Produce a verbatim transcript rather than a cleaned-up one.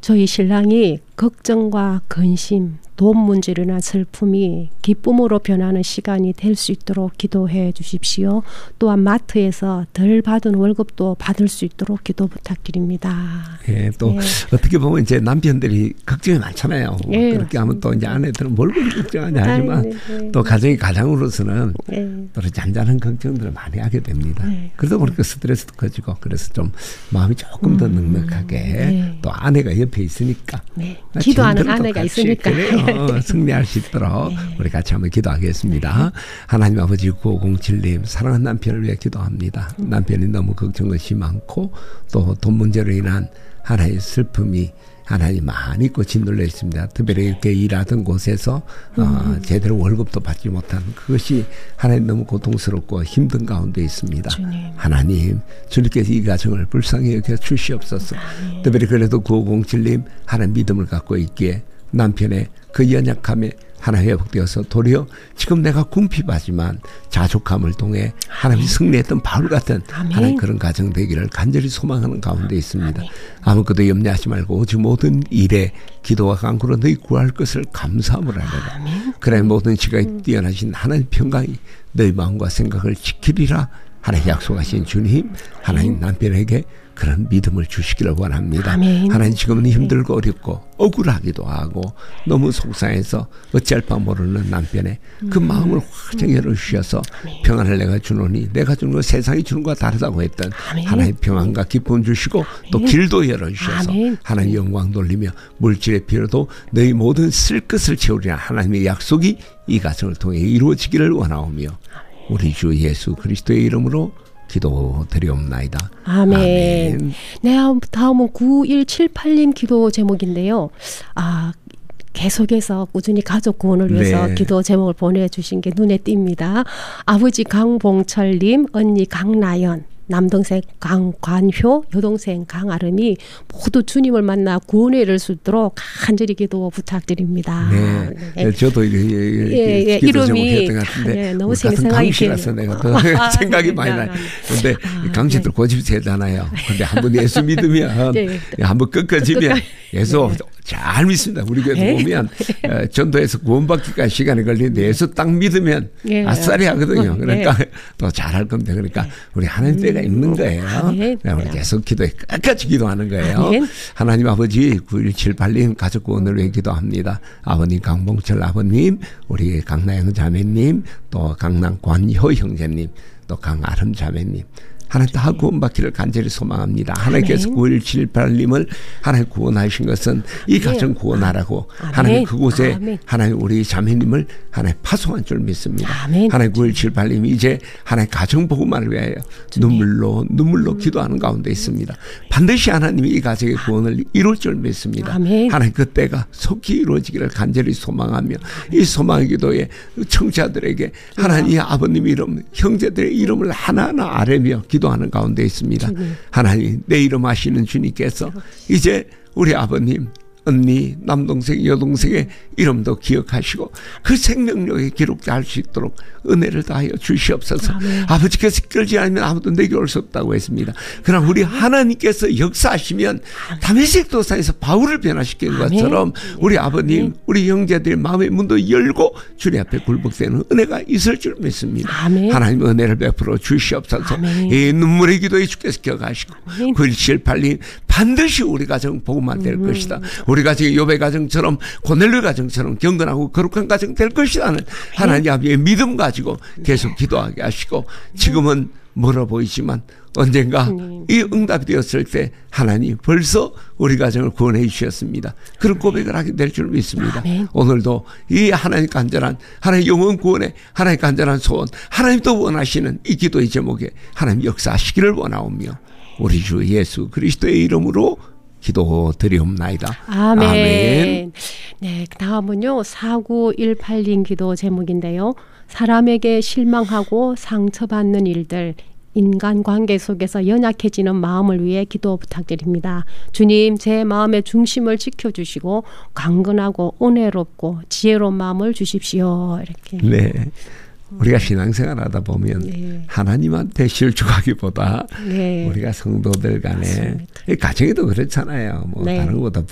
저희 신랑이 걱정과 근심, 돈 문제로 인한 슬픔이 기쁨으로 변하는 시간이 될 수 있도록 기도해 주십시오. 또한 마트에서 덜 받은 월급도 받을 수 있도록 기도 부탁드립니다. 예, 또 예. 어떻게 보면 이제 남편들이 걱정이 많잖아요. 예, 그렇게 하면 또 이제 아내들은 뭘 그렇게 걱정하냐 하지만 아이, 네, 네. 또 가정의 가장으로서는 예. 또 잔잔한 걱정들을 많이 하게 됩니다. 네, 그래서 그렇게 스트레스도 커지고 그래서 좀 마음이 조금 더 넉넉하게 네. 또 아내가 옆에 있으니까 네. 기도하는 지금들은 아내가 같이 있으니까 그래요. 승리할 수 있도록 네. 우리 같이 한번 기도하겠습니다. 하나님 아버지 구오공칠 님 사랑하는 남편을 위해 기도합니다. 음. 남편이 너무 걱정것이 많고 또 돈 문제로 인한 하나의 슬픔이 하나님 많이 있고 짓눌려 있습니다. 특별히 이렇게 일하던 곳에서 음. 어, 제대로 월급도 받지 못한 그것이 하나님 너무 고통스럽고 힘든 가운데 있습니다. 주님. 하나님 주님께서 이 가정을 불쌍히 여겨 주시옵소서. 아멘. 특별히 그래도 구오공칠 님 하나님 믿음을 갖고 있기에 남편의 그 연약함에 하나 회복되어서 도리어 지금 내가 궁핍하지만 자족함을 통해 하나님이 승리했던 바울 같은 아멘. 하나님 그런 가정 되기를 간절히 소망하는 가운데 있습니다. 아멘. 아무것도 염려하지 말고 오직 모든 일에 기도와 간구로 너희 구할 것을 감사함을 하려라. 아멘. 그래 모든 지각이 음. 뛰어나신 하나님 평강이 너희 마음과 생각을 지키리라 하나님 약속하신 주님 하나님 남편에게 그런 믿음을 주시기를 원합니다. 아멘. 하나님 지금은 힘들고 어렵고 억울하기도 하고 너무 속상해서 어찌할 바 모르는 남편의 그 음. 마음을 확 열어주셔서 아멘. 평안을 내가 주노니 내가 주는 건 세상이 주는 것과 다르다고 했던 아멘. 하나님 평안과 기쁨 주시고 아멘. 또 길도 열어주셔서 아멘. 하나님 영광 돌리며 물질의 필요도 너희 모든 쓸 것을 채우리라 하나님의 약속이 이 가정을 통해 이루어지기를 원하오며 우리 주 예수 그리스도의 이름으로 기도드리옵나이다. 아멘. 아멘. 네, 다음은 구일칠팔 님 기도 제목인데요. 아, 계속해서 꾸준히 가족 구원을 위해서 네. 기도 제목을 보내주신 게 눈에 띕니다. 아버지 강봉철님, 언니 강나연, 남동생 강관효, 여동생 강아름이 모두 주님을 만나 구원에 이를 수 있도록 간절히 기도 부탁드립니다. 네, 네. 저도 예, 예, 예, 기도 이름이 제목 했던 것 같은데 예, 너무 같은 강씨라서 내가 더 아, 생각이 네, 많이 네, 나요. 네. 그런데 아, 강씨들 네. 고집이 세잖아요. 그런데 한번 예수 믿으면 네. 한번 끝까지면 예수 네. 잘 믿습니다. 우리 교회 네. 보면 어, 전도에서 구원받기까지 시간이 걸리는데 예수 딱 믿으면 네. 아싸리 하거든요. 그러니까 네. 또 잘할 겁니다. 그러니까 우리 하나님 때가 있는 거예요. 아멘. 우리 계속 기도해 끝까지 기도하는 거예요. 아멘. 하나님 아버지 구일칠팔 님 가족 구원을 위해 기도합니다. 아버님 강봉철 아버님, 우리 강나영 자매님, 또 강남 관효 형제님, 또 강아름 자매님. 하나님 다 구원받기를 간절히 소망합니다. 하나님께서 구일칠팔 님을 하나님 구원하신 것은 이 가정 구원하라고 아멘. 하나님 그곳에 아멘. 하나님 우리 자매님을 하나님 파송한 줄 믿습니다. 아멘. 하나님 구일칠팔 님이 이제 하나님 가정 복음만을 위하여 눈물로 눈물로 기도하는 가운데 있습니다. 반드시 하나님이 이 가정의 구원을 이룰 줄 믿습니다. 아멘. 하나님 그 때가 속히 이루어지기를 간절히 소망하며 이 소망의 기도에 청자들에게 하나님 아버님 이름 형제들의 이름을 하나하나 아뢰며 기도 하는 가운데 있습니다. 주님. 하나님 내 이름 아시는 주님께서 이제 우리 아버님 언니, 남동생, 여동생의 이름도 기억하시고 그 생명력에 기록될 수 있도록 은혜를 다하여 주시옵소서. 아멘. 아버지께서 이끌지 않으면 아무도 내게 올 수 없다고 했습니다. 그러나 우리 하나님께서 역사하시면 다메섹 도상에서 바울을 변화시킨 아멘. 것처럼 우리 아버님, 아멘. 우리 형제들의 마음의 문도 열고 주님 앞에 굴복되는 은혜가 있을 줄 믿습니다. 아멘. 하나님 은혜를 베풀어 주시옵소서. 아멘. 이 눈물의 기도에 주께서 기억하시고 구일칠팔 님 반드시 우리 가정 복음만 될 음. 것이다. 우리 가정이 욥의 가정처럼 고넬료 가정처럼 경건하고 거룩한 가정 될 것이라는 하나님 아버지의 믿음 가지고 계속 기도하게 하시고 지금은 멀어 보이지만 언젠가 이 응답이 되었을 때 하나님 벌써 우리 가정을 구원해 주셨습니다. 그런 고백을 하게 될 줄 믿습니다. 아멘. 오늘도 이 하나님 간절한 하나님 영혼 구원에 하나님 간절한 소원 하나님도 원하시는 이 기도의 제목에 하나님 역사하시기를 원하오며 우리 주 예수 그리스도의 이름으로 기도드리옵나이다. 아멘. 아멘. 네, 다음은요. 사구일팔 님 기도 제목인데요. 사람에게 실망하고 상처받는 일들, 인간관계 속에서 연약해지는 마음을 위해 기도 부탁드립니다. 주님, 제 마음의 중심을 지켜주시고 강건하고 은혜롭고 지혜로운 마음을 주십시오. 이렇게. 네. 우리가 신앙생활 하다 보면 네. 하나님한테 실족하기보다 네. 우리가 성도들 간에 가정에도 그렇잖아요. 뭐 네. 다른 것보다